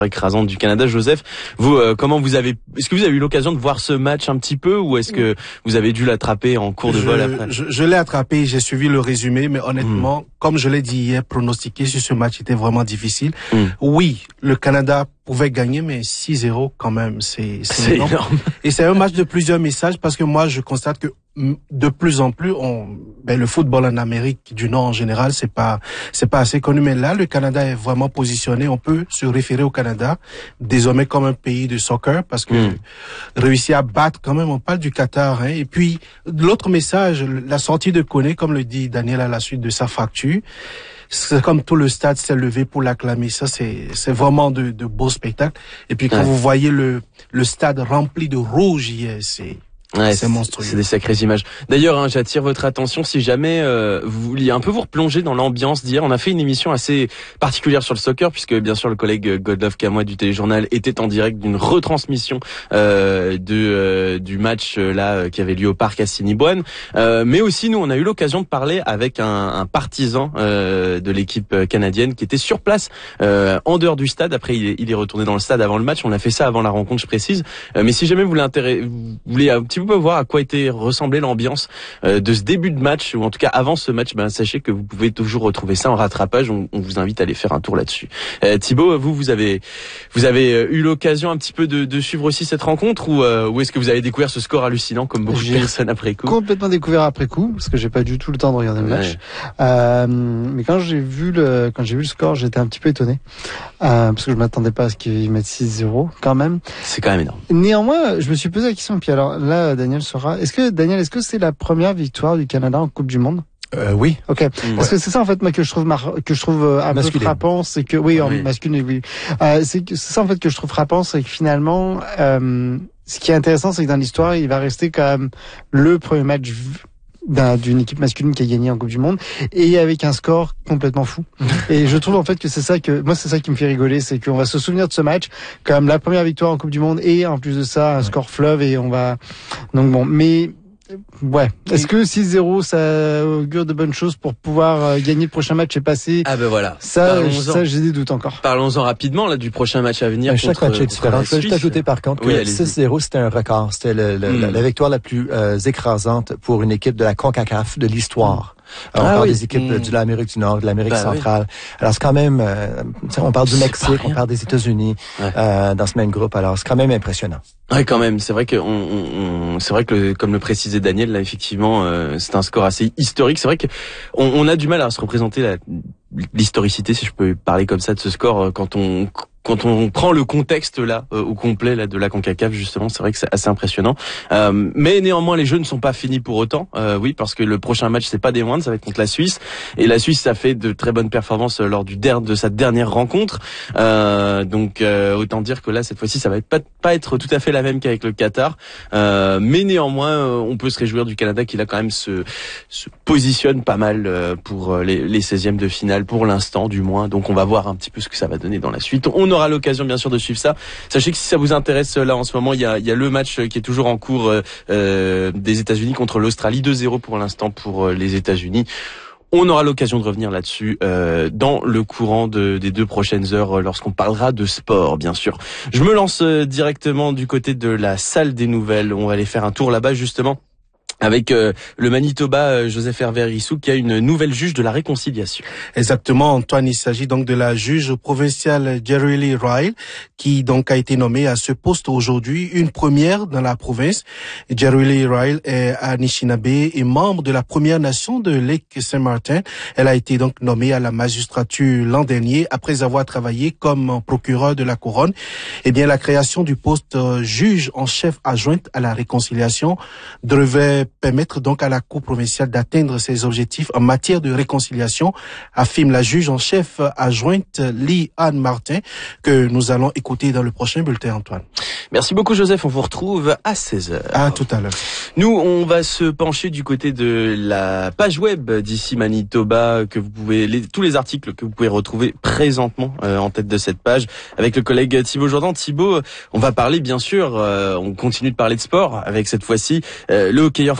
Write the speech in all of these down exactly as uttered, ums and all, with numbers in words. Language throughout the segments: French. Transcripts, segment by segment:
écrasante du Canada. Joseph, vous, euh, comment vous avez, est-ce que vous avez eu l'occasion de voir ce match un petit peu, ou est-ce que vous avez dû l'attraper en cours de je, vol après? Je, je l'ai attrapé, j'ai suivi le résumé, mais honnêtement, mmh. comme je l'ai dit hier, pronostiquer sur ce match était vraiment difficile. Mmh. Oui, le Canada pouvait gagner, mais six zéro quand même, c'est, c'est, c'est énorme. énorme. Et c'est un match de plusieurs messages, parce que moi, je constate que de plus en plus, on, ben, le football en Amérique du Nord en général, c'est pas, c'est pas assez connu. Mais là, le Canada est vraiment positionné. On peut se référer au Canada désormais comme un pays de soccer, parce que mmh. réussir à battre quand même, on parle du Qatar. Hein. Et puis l'autre message, la sortie de Koné, comme le dit Daniel à la suite de sa fracture. C'est comme tout le stade s'est levé pour l'acclamer. Ça, c'est, c'est vraiment de, de beaux spectacles. Et puis quand ouais. vous voyez le, le stade rempli de rouge hier, c'est, Ouais, c'est monstrueux. C'est des sacrées images. D'ailleurs, hein, j'attire votre attention si jamais euh, vous vouliez un peu vous replonger dans l'ambiance d'hier. On a fait une émission assez particulière sur le soccer, puisque bien sûr le collègue Godlove Kamois du Téléjournal était en direct d'une retransmission euh, de euh, du match euh, là qui avait lieu au parc Assiniboine. Euh, mais aussi, nous, on a eu l'occasion de parler avec un, un partisan euh, de l'équipe canadienne qui était sur place euh, en dehors du stade. Après, il est, il est retourné dans le stade avant le match. On a fait ça avant la rencontre, je précise. Euh, mais si jamais vous l'intéressez, vous voulez un petit vous pouvez voir à quoi était ressemblait l'ambiance euh, de ce début de match, ou en tout cas avant ce match, ben sachez que vous pouvez toujours retrouver ça en rattrapage. On, on vous invite à aller faire un tour là-dessus. Euh, Thibaut, vous vous avez vous avez eu l'occasion un petit peu de, de suivre aussi cette rencontre, ou, euh, ou est-ce que vous avez découvert ce score hallucinant comme beaucoup j'ai de personnes après coup? Complètement découvert après coup, parce que j'ai pas du tout le temps de regarder le match. Ouais. Euh, mais quand j'ai vu le quand j'ai vu le score, j'étais un petit peu étonné, euh, parce que je m'attendais pas à ce qu'ils mettent six zéro quand même. C'est quand même énorme. Néanmoins, je me suis posé la question, puis alors là, Daniel saura. Est-ce que Daniel, est-ce que c'est la première victoire du Canada en Coupe du Monde? Euh, oui. Ok. Mmh. Parce que c'est ça en fait moi que je trouve mar... que je trouve un masculine. peu frappant, c'est que oui, en oui. masculin, oui. Euh, c'est que c'est ça en fait que je trouve frappant, c'est que finalement, euh, ce qui est intéressant, c'est que dans l'histoire, il va rester quand même le premier match d'un, d'une équipe masculine qui a gagné en Coupe du Monde, et avec un score complètement fou. Et je trouve en fait que c'est ça que moi c'est ça qui me fait rigoler, c'est qu'on va se souvenir de ce match comme la première victoire en Coupe du Monde, et en plus de ça un ouais. score fleuve, et on va donc bon, mais ouais. Est-ce que six zéro, ça augure de bonnes choses pour pouvoir euh, gagner le prochain match et passer? Ah ben voilà. Ça, ça j'ai des doutes encore. Parlons-en rapidement là du prochain match à venir. Chaque contre, match est différent. Je vais juste ajouter par contre que oui, six zéro, c'était un record. C'était le, le, mm. la, la victoire la plus euh, écrasante pour une équipe de la CONCACAF de l'histoire. Alors, ah on parle oui. des équipes mmh. de l'Amérique du Nord, de l'Amérique bah centrale. Oui. Alors, c'est quand même, euh, on parle du Mexique, on parle des États-Unis, ouais. euh, dans ce même groupe. Alors, c'est quand même impressionnant. Ouais, quand même. C'est vrai que, on, on, c'est vrai que, le, comme le précisait Daniel, là, effectivement, euh, c'est un score assez historique. C'est vrai que on, on a du mal à se représenter la, l'historicité, si je peux parler comme ça, de ce score quand on quand on prend le contexte là euh, au complet là de la CONCACAF, justement. C'est vrai que c'est assez impressionnant. Euh, mais néanmoins, les jeux ne sont pas finis pour autant. Euh, oui, parce que le prochain match, c'est pas des moindres, ça va être contre la Suisse. Et la Suisse, ça fait de très bonnes performances lors du der- de sa dernière rencontre. Euh, donc euh, autant dire que là, cette fois-ci, ça va être pas pas être tout à fait la même qu'avec le Qatar. Euh, mais néanmoins, on peut se réjouir du Canada qui là quand même se se positionne pas mal pour les, les seizièmes de finale pour l'instant, du moins. Donc on va voir un petit peu ce que ça va donner dans la suite. On aura l'occasion bien sûr de suivre ça. Sachez que si ça vous intéresse, là en ce moment, il y a, il y a le match qui est toujours en cours euh, des États-Unis contre l'Australie, deux zéro pour l'instant pour les États-Unis. On aura l'occasion de revenir là-dessus euh, dans le courant de, des deux prochaines heures euh, lorsqu'on parlera de sport, bien sûr. Je me lance euh, directement du côté de la salle des nouvelles. On va aller faire un tour là-bas justement avec euh, le Manitoba, euh, Joseph Hervé-Rissou, qui a une nouvelle juge de la réconciliation. Exactement, Antoine. Il s'agit donc de la juge provinciale Jerry Lee Ryle, qui donc a été nommée à ce poste aujourd'hui, une première dans la province. Jerry Lee Ryle est Anishinaabe et membre de la Première Nation de Lake Saint-Martin. Elle a été donc nommée à la magistrature l'an dernier après avoir travaillé comme procureur de la couronne. Eh bien, la création du poste euh, juge en chef adjointe à la réconciliation devait permettre donc à la Cour provinciale d'atteindre ses objectifs en matière de réconciliation, affirme la juge en chef adjointe Lee Anne Martin, que nous allons écouter dans le prochain bulletin, Antoine. Merci beaucoup Joseph, on vous retrouve à seize heures. À tout à l'heure. Nous, on va se pencher du côté de la page web d'ici Manitoba, que vous pouvez, les, tous les articles que vous pouvez retrouver présentement euh, en tête de cette page, avec le collègue Thibaut Jourdan. Thibaut, on va parler bien sûr, euh, on continue de parler de sport, avec cette fois-ci euh, le hockeyeur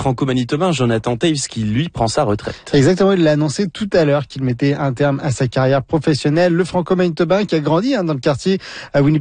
franco-manitobain Jonathan Toews qui lui prend sa retraite. Exactement, il l'a annoncé tout à l'heure qu'il mettait un terme à sa carrière professionnelle. Le franco-manitobain qui a grandi hein, dans le quartier à Winnipeg.